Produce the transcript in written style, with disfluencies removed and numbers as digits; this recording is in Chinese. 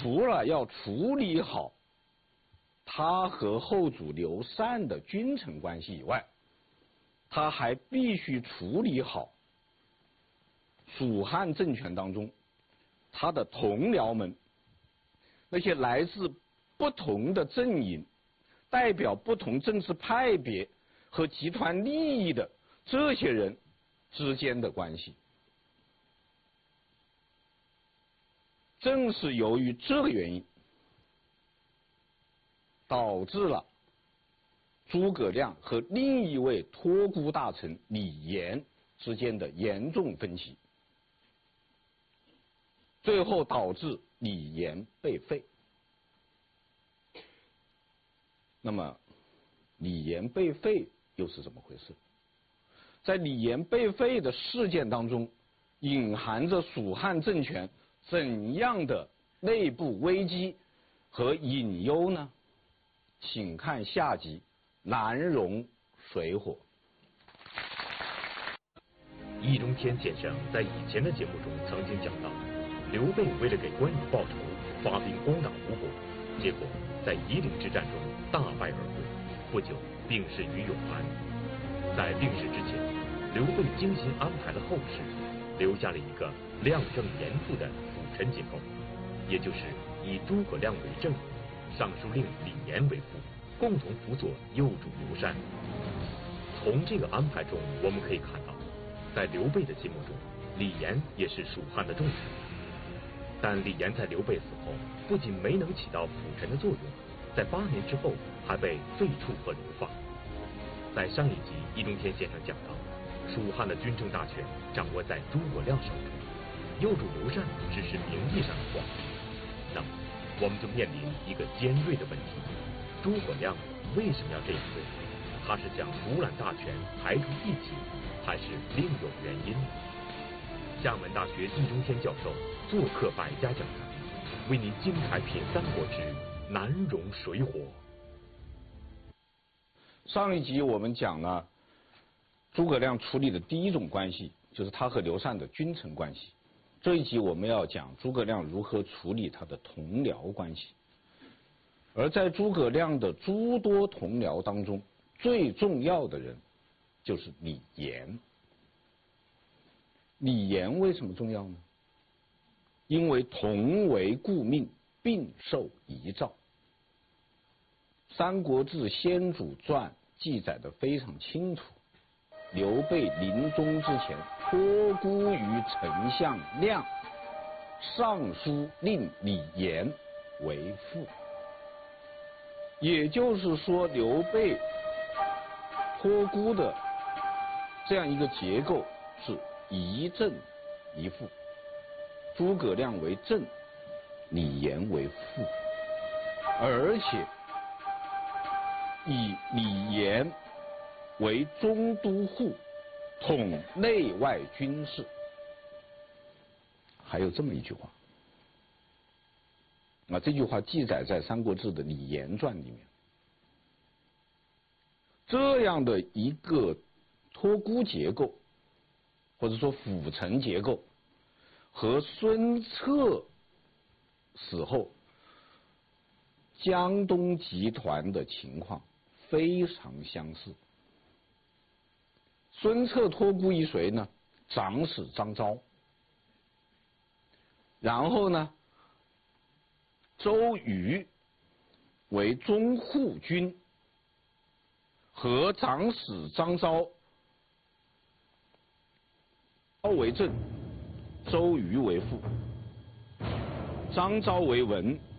除了要处理好他和后主刘禅的君臣关系以外，他还必须处理好蜀汉政权当中他的同僚们，那些来自不同的阵营、代表不同政治派别和集团利益的这些人之间的关系。正是由于这个原因，导致了诸葛亮和另一位托孤大臣李严之间的严重分歧，最后导致李严被废。那么李严被废又是怎么回事？在李严被废的事件当中，隐含着蜀汉政权怎样的内部危机和隐忧呢？请看下集《南戎水火》。 易中天先生在以前的节目中曾经讲到，刘备为了给关羽报仇，发兵攻打吴国，结果在夷陵之战中大败而归，不久病逝于永安。在病逝之前，刘备精心安排了后事，留下了一个亮正严复的辅臣结构，也就是以诸葛亮为正，尚书令李严为副，共同辅佐右主刘禅。从这个安排中，我们可以看到，在刘备的心目中，李严也是蜀汉的重臣。但李严在刘备死后，不仅没能起到辅臣的作用，在8年之后还被废黜和流放。在上一集，易中天先生讲到，蜀汉的军政大权掌握在诸葛亮手中，右主刘禅只是名义上的皇帝。那么，我们就面临一个尖锐的问题：诸葛亮为什么要这样做？他是想独揽大权，排除异己，还是另有原因呢？厦门大学易中天教授做客百家讲坛，为您精彩品《三国之南戎水火》。 上一集我们讲了诸葛亮处理的第一种关系，就是他和刘禅的君臣关系。这一集我们要讲诸葛亮如何处理他的同僚关系。而在诸葛亮的诸多同僚当中，最重要的人就是李严。李严为什么重要呢？因为同为故命，并受遗诏。《三国志·先主传》记载的非常清楚，刘备临终之前托孤于丞相亮，尚书令李严为副。也就是说，刘备托孤的这样一个结构是一正一副，诸葛亮为正，李严为副，而且以李严为中都护，统内外军事。还有这么一句话，这句话记载在《三国志》的李严传里面。这样的一个托孤结构，或者说辅臣结构，和孙策死后江东集团的情况非常相似。孙策托孤于谁呢？长史张昭。然后呢，周瑜为中护军，和长史张昭为正，周瑜为副，张昭为文，